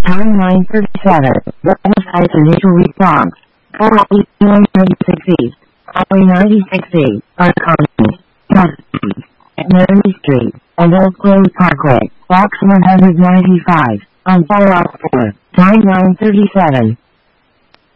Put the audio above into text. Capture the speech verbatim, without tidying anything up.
Time nine thirty-seven. The website's initial response. Highway ninety-six East. Highway ninety-six East. Economy. Custody. Mary Street. And Oak Grove Parkway. Box one hundred ninety-five. On follow-up four. Time nine thirty-seven.